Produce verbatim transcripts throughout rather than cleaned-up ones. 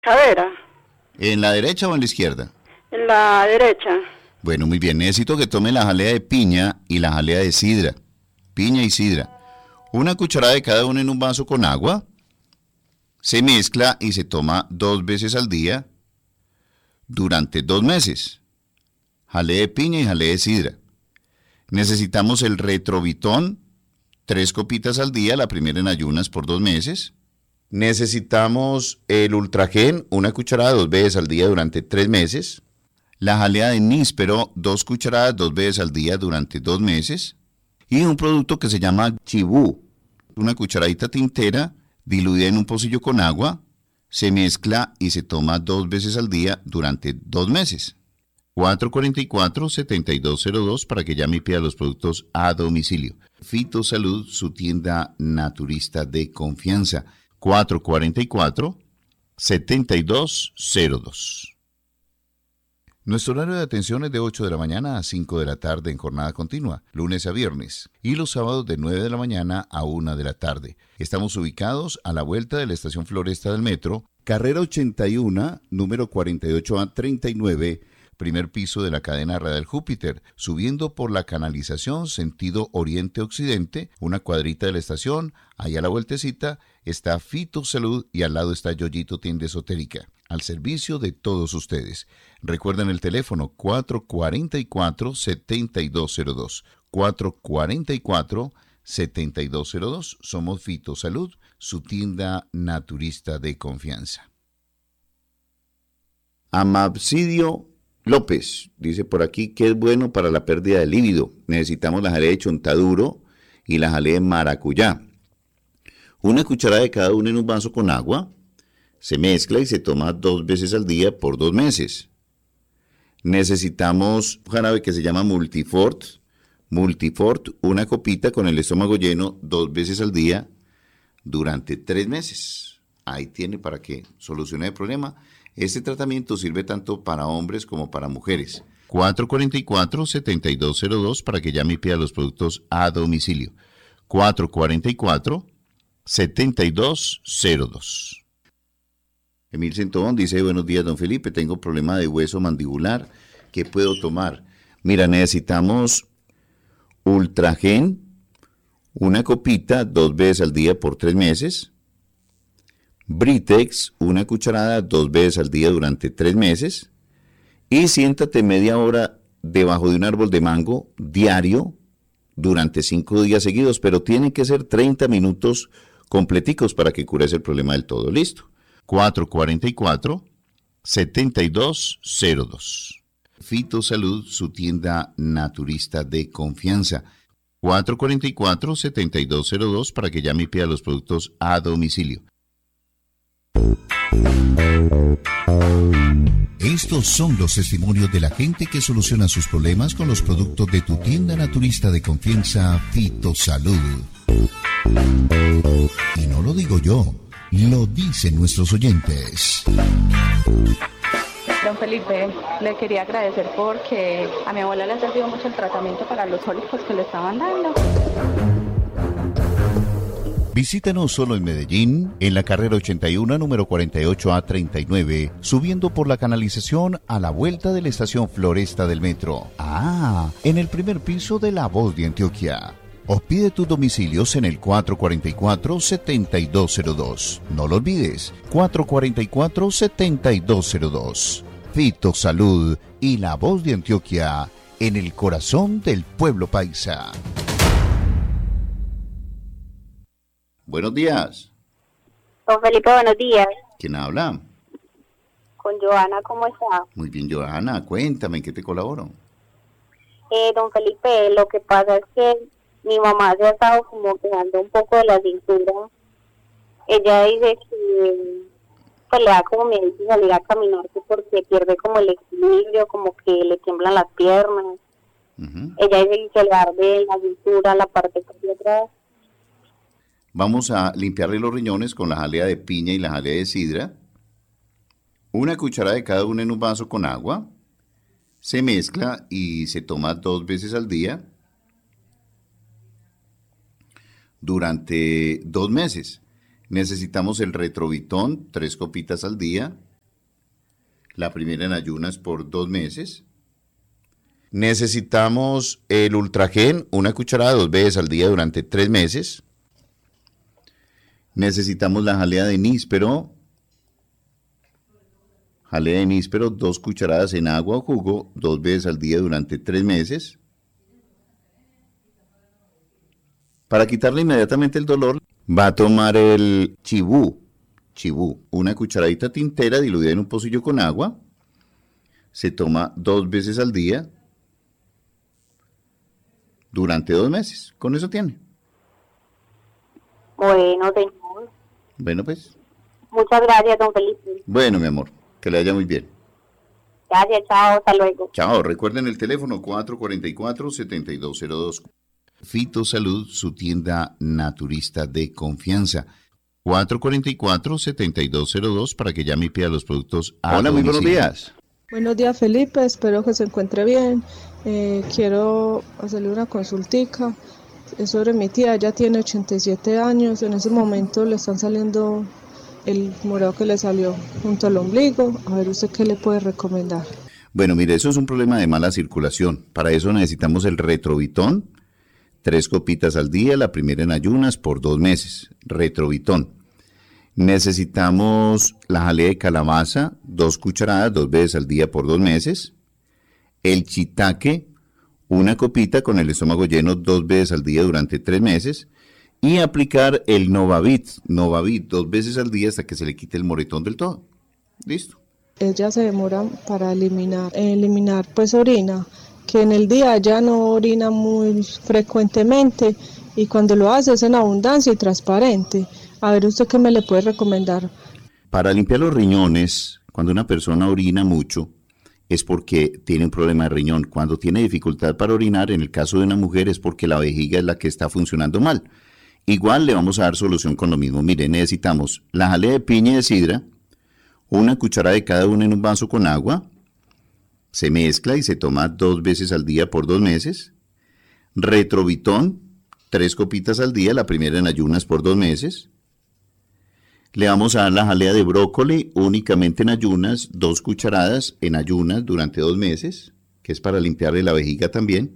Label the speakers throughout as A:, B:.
A: Cadera,
B: ¿En la derecha o en la izquierda?
A: en la derecha.
B: Bueno, muy bien. Necesito que tome la jalea de piña y la jalea de sidra. Piña y sidra. Una cucharada de cada una en un vaso con agua. Se mezcla y se toma dos veces al día durante dos meses. Jalea de piña y jalea de sidra. Necesitamos el retrovitón, tres copitas al día, la primera en ayunas por dos meses. Necesitamos el ultragen, una cucharada dos veces al día durante tres meses. La jalea de níspero, dos cucharadas dos veces al día durante dos meses. Y un producto que se llama chibú, una cucharadita tintera diluida en un pocillo con agua, se mezcla y se toma dos veces al día durante dos meses. cuatro cuatro cuatro, siete dos cero dos para que llame y pida los productos a domicilio. Fitosalud, su tienda naturista de confianza. cuatro cuatro cuatro, siete dos cero dos. Nuestro horario de atención es de ocho de la mañana a cinco de la tarde en jornada continua, lunes a viernes, y los sábados de nueve de la mañana a una de la tarde. Estamos ubicados a la vuelta de la estación Floresta del Metro, carrera ochenta y uno, número cuarenta y ocho A treinta y nueve, primer piso de la cadena radial Júpiter, subiendo por la canalización sentido oriente-occidente, una cuadrita de la estación, allá a la vueltecita está Fitosalud y al lado está Yoyito Tienda Esotérica, al servicio de todos ustedes. Recuerden el teléfono cuatro cuatro cuatro, siete dos cero dos, cuatro cuatro cuatro, siete dos cero dos. Somos Fitosalud, su tienda naturista de confianza. Amabsidio López dice por aquí que es bueno para la pérdida de líbido. Necesitamos la jalea de chontaduro y la jalea de maracuyá. Una cucharada de cada una en un vaso con agua. Se mezcla y se toma dos veces al día por dos meses. Necesitamos un jarabe que se llama Multifort. Multifort, una copita con el estómago lleno dos veces al día durante tres meses. Ahí tiene para que solucione el problema. Este tratamiento sirve tanto para hombres como para mujeres. cuatro cuatro cuatro, siete dos cero dos para que llame y pida los productos a domicilio. cuatro cuatro cuatro, siete dos cero dos. Emil Centón dice, buenos días, don Felipe, tengo problema de hueso mandibular, ¿qué puedo tomar? Mira, necesitamos Ultragen, una copita dos veces al día por tres meses. Britex, una cucharada dos veces al día durante tres meses. Y siéntate media hora debajo de un árbol de mango diario durante cinco días seguidos, pero tienen que ser treinta minutos completicos para que cures el problema del todo. Listo. cuatro cuatro cuatro, siete dos cero dos. Fitosalud, su tienda naturista de confianza. cuatro cuatro cuatro, siete dos cero dos para que llame y pida los productos a domicilio. Estos son los testimonios de la gente que soluciona sus problemas con los productos de tu tienda naturista de confianza, Fitosalud. Y no lo digo yo, lo dicen nuestros oyentes.
C: Don Felipe, le quería agradecer porque a mi abuela le ha servido mucho el tratamiento para los cólicos que le estaban dando.
B: Visítanos solo en Medellín, en la carrera ochenta y uno, número cuarenta y ocho A treinta y nueve, subiendo por la canalización a la vuelta de la estación Floresta del Metro. Ah, en el primer piso de La Voz de Antioquia. O pide tus domicilios en el cuatro cuatro cuatro, siete dos cero dos. No lo olvides, cuatro cuatro cuatro, siete dos cero dos. Fitosalud y La Voz de Antioquia, en el corazón del pueblo paisa. Buenos días.
D: Don Felipe, buenos días.
B: ¿Quién habla?
D: Con Joana, ¿cómo está?
B: Muy bien, Joana, cuéntame, ¿en qué te colaboro?
D: Eh, don Felipe, lo que pasa es que mi mamá se ha estado como quedando un poco de la cintura. Ella dice que pues, le da como miedo salir a caminar porque pierde como el equilibrio, como que le tiemblan las piernas. Uh-huh. Ella dice que le arde la cintura, la parte de atrás.
B: Vamos a limpiarle los riñones con la jalea de piña y la jalea de sidra. Una cucharada de cada una en un vaso con agua. Se mezcla y se toma dos veces al día durante dos meses. Necesitamos el retrovitón, tres copitas al día. la primera en ayunas por dos meses. Necesitamos el Ultragen, una cucharada dos veces al día durante tres meses. Necesitamos la jalea de níspero. Jalea de níspero, dos cucharadas en agua o jugo, dos veces al día durante tres meses. Para quitarle inmediatamente el dolor, va a tomar el chibú. Chibú, una cucharadita tintera diluida en un pocillo con agua. Se toma dos veces al día durante dos meses. Con eso tiene.
D: Bueno, señor.
B: Bueno, pues.
D: Muchas gracias, don Felipe.
B: Bueno, mi amor, que le vaya muy bien.
D: Gracias, chao, hasta luego.
B: Chao, recuerden el teléfono cuatro cuatro cuatro, siete dos cero dos. Fitosalud, su tienda naturista de confianza. cuatro cuatro cuatro, siete dos cero dos para que llame y pida los productos a
A: Hola, muy buenos días.
E: Buenos días, Felipe, espero que se encuentre bien. Eh, quiero hacerle una consultica. Es sobre mi tía, ella tiene ochenta y siete años, en ese momento le están saliendo el morado que le salió junto al ombligo. A ver, ¿usted qué le puede recomendar?
B: Bueno, mire, eso es un problema de mala circulación. Para eso necesitamos el Retrovitón, tres copitas al día, la primera en ayunas por dos meses. Retrovitón. Necesitamos la jalea de calabaza, dos cucharadas, dos veces al día por dos meses. El chitaque, una copita con el estómago lleno dos veces al día durante tres meses. Y aplicar el Novavit, Novavit dos veces al día hasta que se le quite el moretón del todo. Listo.
E: Ella se demora para eliminar, eliminar pues orina, que en el día ya no orina muy frecuentemente y cuando lo hace es en abundancia y transparente. A ver, ¿usted qué me le puede recomendar?
B: Para limpiar los riñones, cuando una persona orina mucho, es porque tiene un problema de riñón. Cuando tiene dificultad para orinar, en el caso de una mujer, es porque la vejiga es la que está funcionando mal. Igual le vamos a dar solución con lo mismo. Mire, necesitamos la jalea de piña y de sidra, una cucharada de cada una en un vaso con agua, se mezcla y se toma dos veces al día por dos meses. Retrovitón, tres copitas al día, la primera en ayunas por dos meses. Le vamos a dar la jalea de brócoli únicamente en ayunas, dos cucharadas en ayunas durante dos meses, que es para limpiarle la vejiga también.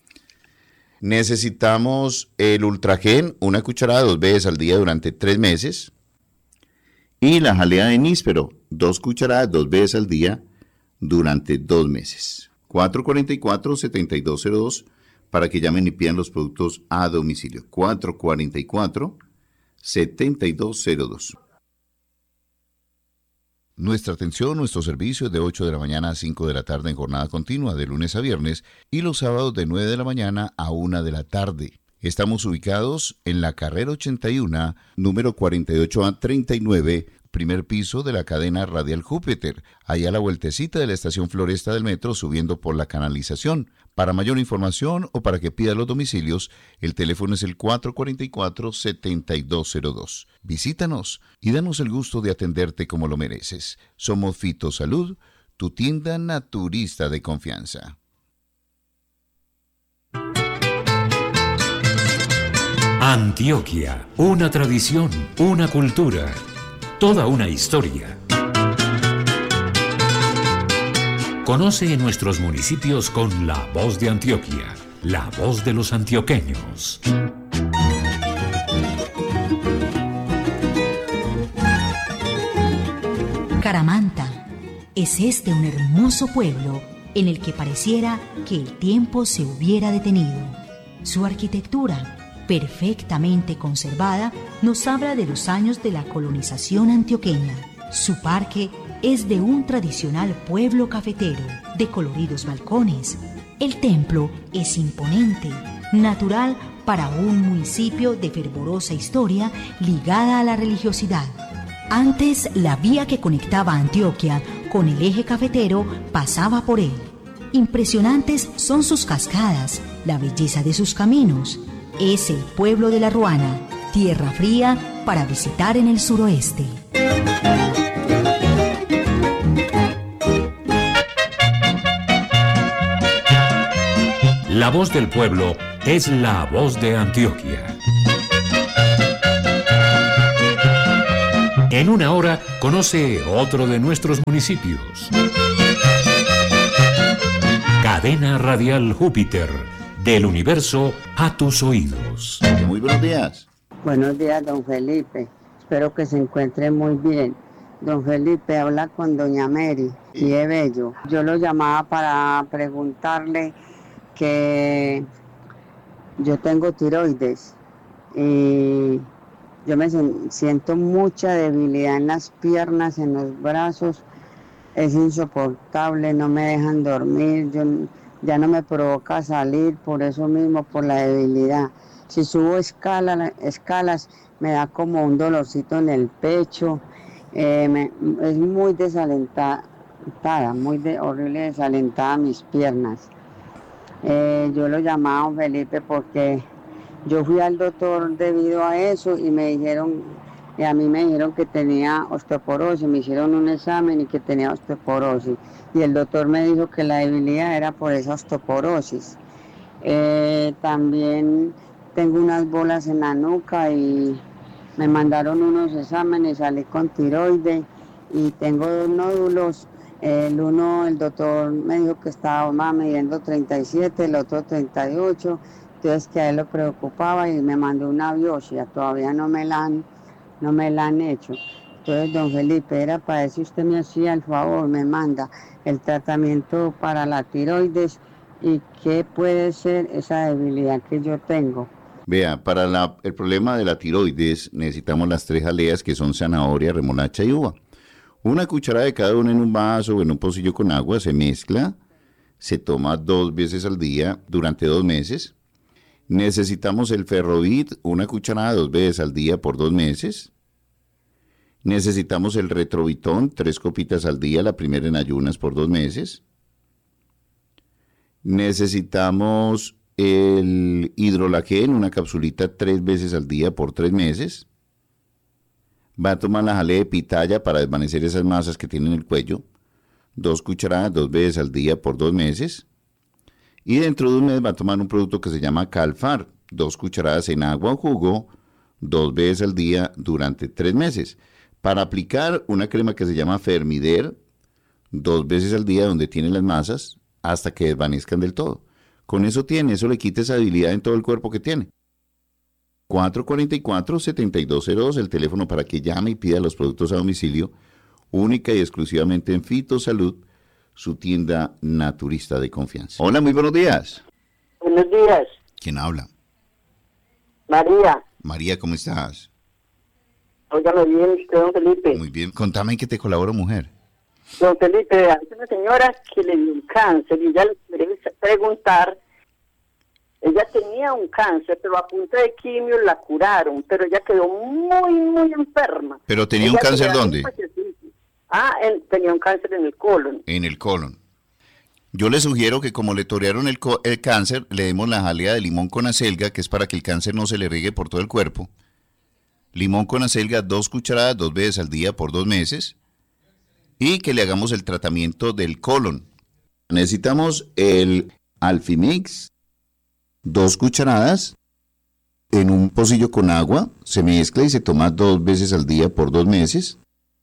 B: Necesitamos el Ultragen, una cucharada dos veces al día durante tres meses. Y la jalea de níspero, dos cucharadas dos veces al día durante dos meses. cuatro cuatro cuatro, siete dos cero dos para que llamen y pidan los productos a domicilio. cuatro cuatro cuatro, siete dos cero dos. Nuestra atención, nuestro servicio es de ocho de la mañana a cinco de la tarde en jornada continua, de lunes a viernes, y los sábados de nueve de la mañana a una de la tarde. Estamos ubicados en la carrera ochenta y uno, número cuarenta y ocho a treinta y nueve, primer piso de la cadena Radial Júpiter, allá a la vueltecita de la estación Floresta del metro, subiendo por la canalización. Para mayor información o para que pida los domicilios, el teléfono es el cuatro cuatro cuatro, siete dos cero dos. Visítanos y danos el gusto de atenderte como lo mereces. Somos Fitosalud, tu tienda naturista de confianza.
F: Antioquia, una tradición, una cultura, toda una historia. Conoce nuestros municipios con la voz de Antioquia, la voz de los antioqueños.
G: Caramanta, es este un hermoso pueblo en el que pareciera que el tiempo se hubiera detenido. Su arquitectura, perfectamente conservada, nos habla de los años de la colonización antioqueña. Su parque es de un tradicional pueblo cafetero, de coloridos balcones. El templo es imponente, natural para un municipio de fervorosa historia ligada a la religiosidad. Antes, la vía que conectaba Antioquia con el eje cafetero pasaba por él. Impresionantes son sus cascadas, la belleza de sus caminos. Es el pueblo de La Ruana, tierra fría para visitar en el suroeste.
F: La voz del pueblo es la voz de Antioquia. En una hora conoce otro de nuestros municipios. Cadena Radial Júpiter, del universo a tus oídos.
B: Muy buenos días.
A: Buenos días, don Felipe. Espero que se encuentre muy bien. Don Felipe, habla con doña Mary y es bello. Yo lo llamaba para preguntarle que yo tengo tiroides y yo me siento mucha debilidad en las piernas, en los brazos. Es insoportable, no me dejan dormir, yo, ya no me provoca salir por eso mismo, por la debilidad. Si subo escala, escalas, me da como un dolorcito en el pecho, eh, me, es muy desalentada, muy de, horrible desalentada mis piernas. Eh, yo lo llamaba a Felipe porque yo fui al doctor debido a eso y me dijeron, y a mí me dijeron que tenía osteoporosis, me hicieron un examen y que tenía osteoporosis. Y el doctor me dijo que la debilidad era por esa osteoporosis. Eh, también tengo unas bolas en la nuca y me mandaron unos exámenes, salí con tiroides y tengo dos nódulos. El uno, el doctor me dijo que estaba midiendo treinta y siete, el otro treinta y ocho. Entonces que a él lo preocupaba y me mandó una biopsia, todavía no me la han, no me la han hecho. Entonces, don Felipe, era para ver si usted me hacía el favor, me manda el tratamiento para la tiroides y qué puede ser esa debilidad que yo tengo.
B: Vea, para la, el problema de la tiroides necesitamos las tres jaleas que son zanahoria, remolacha y uva. Una cucharada de cada una en un vaso o en un pocillo con agua, se mezcla, se toma dos veces al día durante dos meses. Necesitamos el ferrovit, una cucharada dos veces al día por dos meses. Necesitamos el retrovitón, tres copitas al día, la primera en ayunas por dos meses. Necesitamos el hidrolagén, una capsulita tres veces al día por tres meses. Va a tomar la jalea de pitaya para desvanecer esas masas que tiene en el cuello. Dos cucharadas dos veces al día por dos meses. Y dentro de un mes va a tomar un producto que se llama Calfar, dos cucharadas en agua o jugo, dos veces al día durante tres meses. Para aplicar una crema que se llama Fermider, dos veces al día donde tiene las masas, hasta que desvanezcan del todo. Con eso tiene, eso le quita esa debilidad en todo el cuerpo que tiene. cuatro cuatro cuatro, siete dos cero dos, el teléfono para que llame y pida los productos a domicilio, única y exclusivamente en Fitosalud, su tienda naturista de confianza. Hola, muy buenos días.
H: Buenos días.
B: ¿Quién habla?
H: María.
B: María, ¿cómo estás?
H: Óigame bien, usted, don Felipe.
B: Muy bien. Contame en qué te colaboro, mujer.
H: Don Felipe, hay una señora que le dio un cáncer y ya le quería preguntar. Ella tenía un cáncer, pero a punta de quimio la curaron, pero ella quedó muy, muy enferma.
B: ¿Pero tenía
H: ella
B: un cáncer dónde?
H: Ah, él tenía un cáncer en el colon.
B: En el colon. Yo le sugiero que como le torearon el, el cáncer, le demos la jalea de limón con acelga, que es para que el cáncer no se le riegue por todo el cuerpo. Limón con acelga, dos cucharadas, dos veces al día por dos meses. Y que le hagamos el tratamiento del colon. Necesitamos el Alfimix, dos cucharadas, en un pocillo con agua, se mezcla y se toma dos veces al día por dos meses.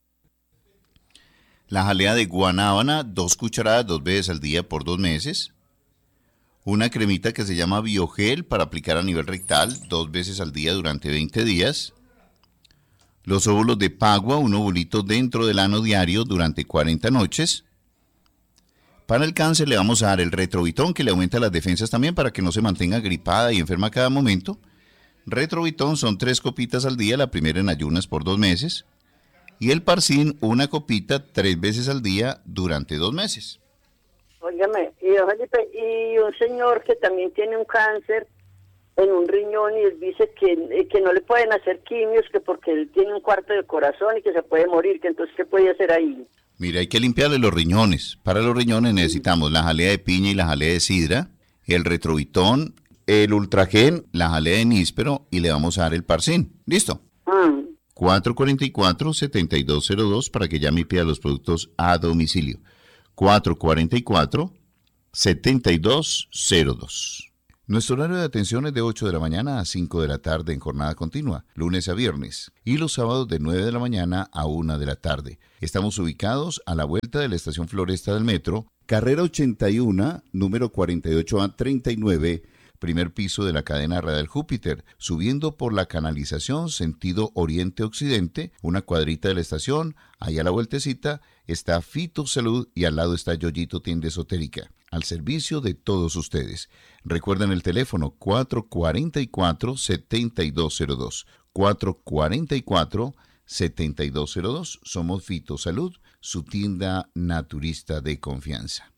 B: La jalea de guanábana, dos cucharadas, dos veces al día por dos meses. Una cremita que se llama Biogel para aplicar a nivel rectal, dos veces al día durante veinte días. Los óvulos de pagua, un ovulito dentro del ano diario durante cuarenta noches. Para el cáncer le vamos a dar el retrovitón, que le aumenta las defensas también para que no se mantenga gripada y enferma a cada momento. Retrovitón son tres copitas al día, la primera en ayunas por dos meses. Y el Parsin, una copita tres veces al día durante dos meses.
H: Óigame, y, Felipe, y un señor que también tiene un cáncer en un riñón y él dice que, que no le pueden hacer quimios, que porque él tiene un cuarto de corazón y que se puede morir, que entonces ¿qué puede hacer ahí?
B: Mira, hay que limpiarle los riñones. Para los riñones necesitamos la jalea de piña y la jalea de sidra, el retrovitón, el ultragen, la jalea de níspero y le vamos a dar el Parsin. ¿Listo?
H: Mm.
B: cuatro cuatro cuatro, siete dos cero dos para que llame y pida los productos a domicilio. cuatro cuatro cuatro, siete dos cero dos. Nuestro horario de atención es de ocho de la mañana a cinco de la tarde en jornada continua, lunes a viernes, y los sábados de nueve de la mañana a una de la tarde. Estamos ubicados a la vuelta de la estación Floresta del Metro, carrera ochenta y uno, número cuarenta y ocho A treinta y nueve, primer piso de la cadena radial Júpiter, subiendo por la canalización sentido oriente-occidente, una cuadrita de la estación, allá a la vueltecita está Fito Salud y al lado está Yoyito Tienda Esotérica, al servicio de todos ustedes. Recuerden el teléfono cuatro cuatro cuatro, siete dos cero dos, cuatro cuatro cuatro, siete dos cero dos. Somos Fito Salud, su tienda naturista de confianza.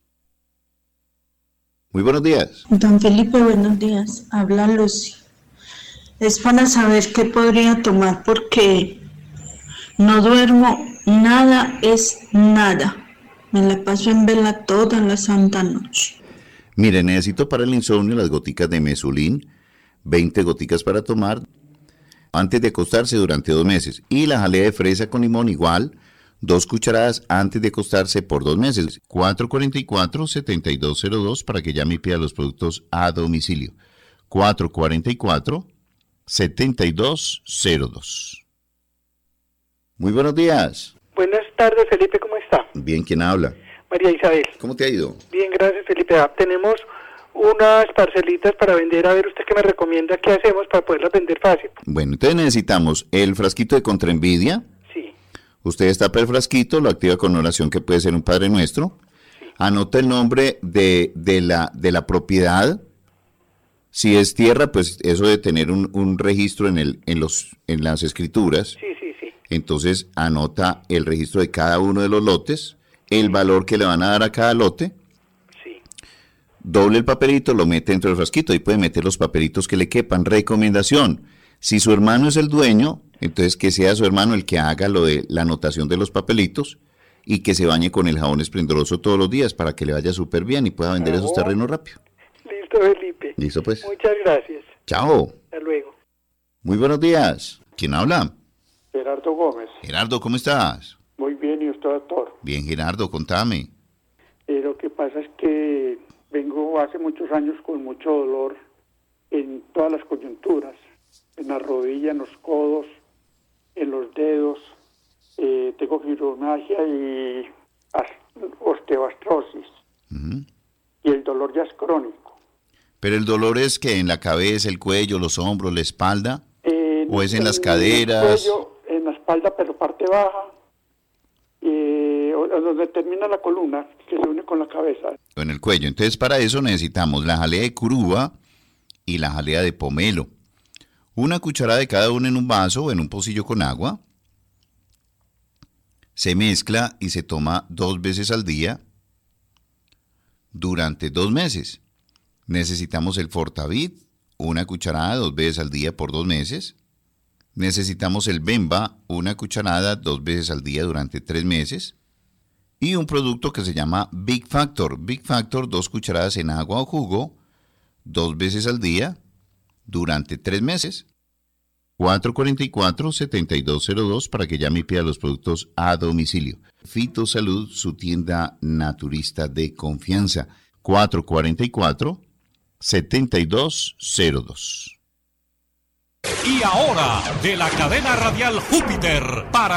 B: Muy buenos días.
I: Don Felipe, buenos días. Habla Lucy. Es para saber qué podría tomar porque no duermo, nada es nada. Me la paso en vela toda la santa noche.
B: Mire, necesito para el insomnio las goticas de Mesulín, veinte goticas para tomar antes de acostarse durante dos meses. Y la jalea de fresa con limón igual, dos cucharadas antes de acostarse por dos meses. cuatro cuatro cuatro, siete dos cero dos para que llame y pida los productos a domicilio. cuatro cuatro cuatro, siete dos cero dos. Muy buenos días.
J: Buenas tardes, Felipe, ¿cómo está?
B: Bien, ¿quién habla?
J: María Isabel.
B: ¿Cómo te ha ido?
J: Bien, gracias, Felipe. Ah, tenemos unas parcelitas para vender. A ver, ¿usted qué me recomienda? ¿Qué hacemos para poderlas vender fácil?
B: Bueno, entonces necesitamos el frasquito de Contraenvidia.
J: Sí.
B: Usted destapa el frasquito, lo activa con oración que puede ser un Padre Nuestro. Sí. Anota el nombre de, de, la, de la propiedad. Si es tierra, pues eso de tener un, un registro en, el, en, los, en las escrituras.
J: Sí, sí, sí.
B: Entonces anota el registro de cada uno de los lotes, el valor que le van a dar a cada lote.
J: Sí.
B: Doble el papelito, lo mete dentro del frasquito y puede meter los papelitos que le quepan. Recomendación, si su hermano es el dueño, entonces que sea su hermano el que haga lo de la anotación de los papelitos y que se bañe con el jabón esplendoroso todos los días para que le vaya súper bien y pueda vender oh. esos terrenos rápido.
J: Listo, Felipe.
B: Listo, pues.
J: Muchas gracias.
B: Chao.
J: Hasta luego.
B: Muy buenos días. ¿Quién habla?
K: Gerardo Gómez.
B: Gerardo, ¿cómo estás?
K: Muy bien, ¿y usted, doctor?
B: Bien, Gerardo, contame.
K: Eh, lo que pasa es que vengo hace muchos años con mucho dolor en todas las coyunturas, en la rodilla, en los codos, en los dedos. Eh, tengo fibromialgia y osteoartrosis. Uh-huh. Y el dolor ya es crónico.
B: ¿Pero el dolor es que en la cabeza, el cuello, los hombros, la espalda?
K: Eh,
B: ¿O es en, en las
K: en
B: caderas?
K: El cuello, en la espalda, pero parte baja. Eh, donde termina la columna, que se une con la cabeza.
B: En el cuello. Entonces, para eso necesitamos la jalea de curúa y la jalea de pomelo. Una cucharada de cada una en un vaso o en un pocillo con agua. Se mezcla y se toma dos veces al día durante dos meses. Necesitamos el Fortavit, una cucharada dos veces al día por dos meses. Necesitamos el Bemba, una cucharada dos veces al día durante tres meses. Y un producto que se llama Big Factor. Big Factor, dos cucharadas en agua o jugo, dos veces al día durante tres meses. cuatro cuatro cuatro, siete dos cero dos para que llame y pida los productos a domicilio. Fito Salud, su tienda naturista de confianza. cuatro cuatro cuatro, siete dos cero dos.
F: Y ahora, de la cadena radial Júpiter, para